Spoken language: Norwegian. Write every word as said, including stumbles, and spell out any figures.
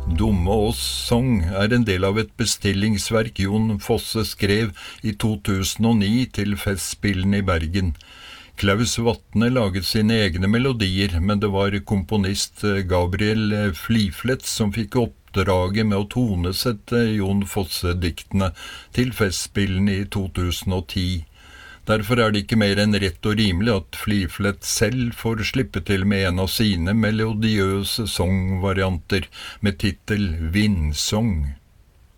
Dumme oss Song er en del av et bestillingsverk Jon Fosse skrev i to tusen og ni til Festspillene i Bergen. Klaus Vatne laget sine egne melodier, men det var komponist Gabriel Fliflet som fikk oppdraget med å tonesette Jon Fosse-diktene til Festspillene i to tusen og ti. Derfor er det ikke mer enn rett og rimelig at Fliflet selv får slippe til med en av sine melodiøse songvarianter med titel Vindsong.